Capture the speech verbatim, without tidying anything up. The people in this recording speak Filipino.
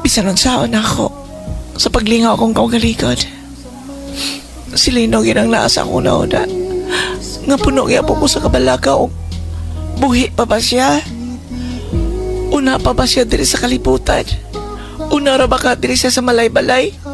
Bisan ang saon ako sa paglingaw akong kaugalikod. Si Lino ginang laas ako na una. Nga puno kaya po ko sa kabalaka o buhi pa ba siya? Una pa ba siya diri sa kalibutan? Una ra ba ka diri siya sa malay-balay?